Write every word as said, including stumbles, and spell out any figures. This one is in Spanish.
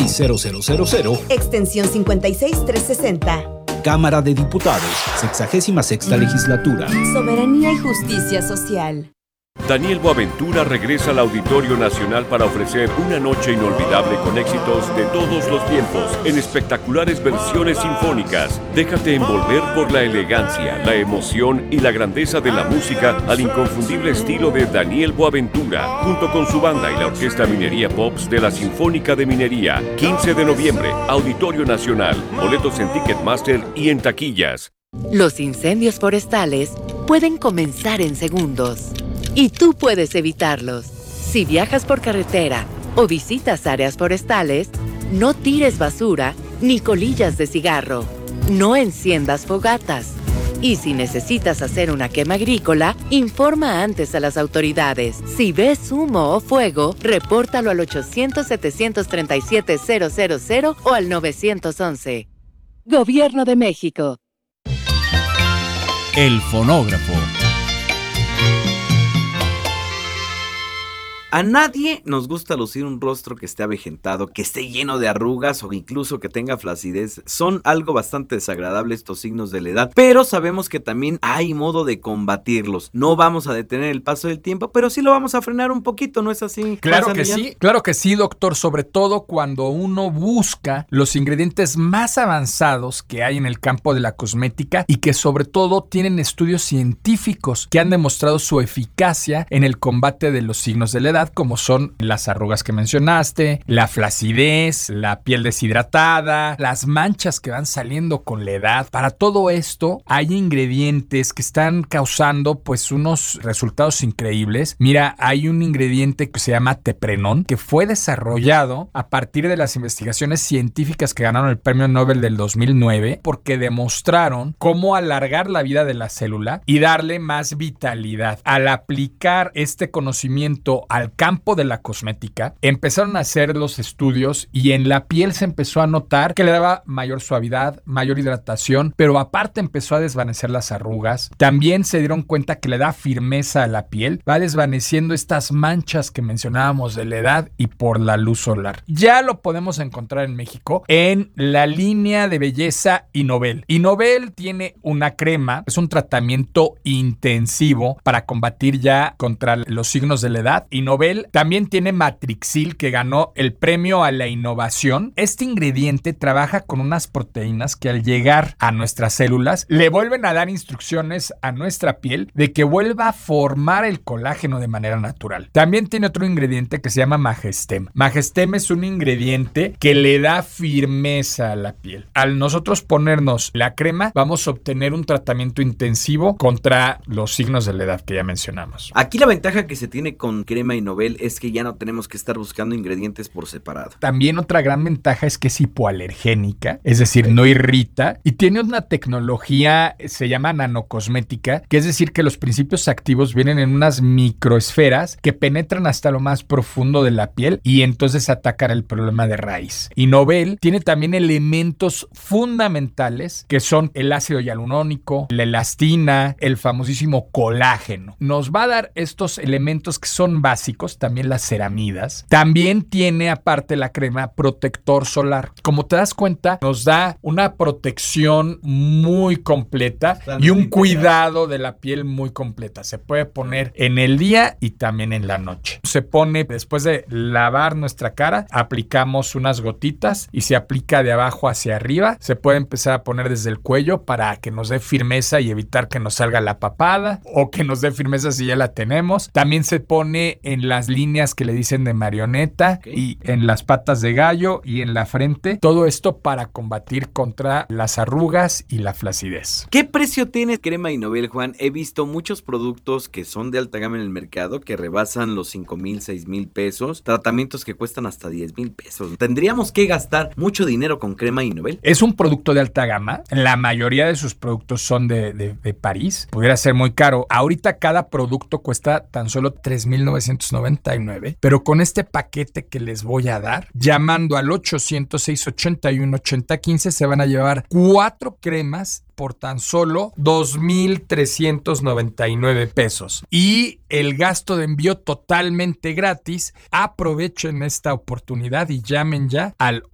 seis cero cero cero cero, extensión cincuenta y seis mil trescientos sesenta. Cámara de Diputados, sexagésima sexta legislatura. Soberanía y justicia social. Daniel Boaventura regresa al Auditorio Nacional para ofrecer una noche inolvidable con éxitos de todos los tiempos en espectaculares versiones sinfónicas. Déjate envolver por la elegancia, la emoción y la grandeza de la música al inconfundible estilo de Daniel Boaventura, junto con su banda y la Orquesta Minería Pops de la Sinfónica de Minería. quince de noviembre, Auditorio Nacional. Boletos en Ticketmaster y en taquillas. Los incendios forestales pueden comenzar en segundos. Y tú puedes evitarlos. Si viajas por carretera o visitas áreas forestales, no tires basura ni colillas de cigarro. No enciendas fogatas. Y si necesitas hacer una quema agrícola, informa antes a las autoridades. Si ves humo o fuego, repórtalo al ochocientos, setecientos treinta y siete, cero cero cero o al nueve once. Gobierno de México. El fonógrafo. A nadie nos gusta lucir un rostro que esté avejentado, que esté lleno de arrugas o incluso que tenga flacidez. Son algo bastante desagradable estos signos de la edad, pero sabemos que también hay modo de combatirlos. No vamos a detener el paso del tiempo, pero sí lo vamos a frenar un poquito, ¿no es así? Claro que sí, claro que sí, doctor, sobre todo cuando uno busca los ingredientes más avanzados que hay en el campo de la cosmética y que sobre todo tienen estudios científicos que han demostrado su eficacia en el combate de los signos de la edad, como son las arrugas que mencionaste, la flacidez, la piel deshidratada, las manchas que van saliendo con la edad. Para todo esto hay ingredientes que están causando pues unos resultados increíbles. Mira, hay un ingrediente que se llama teprenón, que fue desarrollado a partir de las investigaciones científicas que ganaron el premio Nobel del dos mil nueve, porque demostraron cómo alargar la vida de la célula y darle más vitalidad. Al aplicar este conocimiento al campo de la cosmética, empezaron a hacer los estudios y en la piel se empezó a notar que le daba mayor suavidad, mayor hidratación, pero aparte empezó a desvanecer las arrugas. También se dieron cuenta que le da firmeza a la piel, va desvaneciendo estas manchas que mencionábamos de la edad y por la luz solar. Ya lo podemos encontrar en México en la línea de belleza Innovel. Innovel tiene una crema, es un tratamiento intensivo para combatir ya contra los signos de la edad. Innovel también tiene Matrixil, que ganó el premio a la innovación. Este ingrediente trabaja con unas proteínas que al llegar a nuestras células le vuelven a dar instrucciones a nuestra piel de que vuelva a formar el colágeno de manera natural. También tiene otro ingrediente que se llama Magestem. Magestem es un ingrediente que le da firmeza a la piel. Al nosotros ponernos la crema, vamos a obtener un tratamiento intensivo contra los signos de la edad que ya mencionamos. Aquí la ventaja que se tiene con crema Innovel es que ya no tenemos que estar buscando ingredientes por separado. También otra gran ventaja es que es hipoalergénica, es decir, no irrita, y tiene una tecnología, se llama nanocosmética, que es decir que los principios activos vienen en unas microesferas que penetran hasta lo más profundo de la piel y entonces atacan el problema de raíz. Innovel tiene también elementos fundamentales que son el ácido hialurónico, la elastina, el famosísimo colágeno. Nos va a dar estos elementos que son básicos, también las ceramidas. También tiene aparte la crema protector solar. Como te das cuenta, nos da una protección muy completa y un cuidado de la piel muy completa. Se puede poner en el día y también en la noche. Se pone después de lavar nuestra cara, aplicamos unas gotitas y se aplica de abajo hacia arriba. Se puede empezar a poner desde el cuello para que nos dé firmeza y evitar que nos salga la papada o que nos dé firmeza si ya la tenemos. También se pone en las líneas que le dicen de marioneta, okay, y en las patas de gallo y en la frente. Todo esto para combatir contra las arrugas y la flacidez. ¿Qué precio tiene crema Innovel, Juan? He visto muchos productos que son de alta gama en el mercado que rebasan los cinco mil, seis mil pesos, tratamientos que cuestan hasta diez mil pesos. ¿Tendríamos que gastar mucho dinero con crema Innovel? Es un producto de alta gama. La mayoría de sus productos son de, de, de París. Pudiera ser muy caro. Ahorita cada producto cuesta tan solo tres mil novecientos noventa y nueve, pero con este paquete que les voy a dar, llamando al ochocientos, seiscientos ochenta y uno, ochenta quince, se van a llevar cuatro cremas por tan solo dos mil trescientos noventa y nueve pesos. Y el gasto de envío totalmente gratis. Aprovechen esta oportunidad y llamen ya al